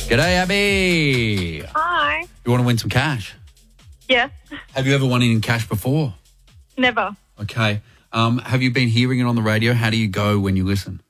G'day, Abby. Hi. You want to win some cash? Yes. Have you ever won any cash before? Never. Okay. Have you been hearing it on the radio? How do you go when you listen?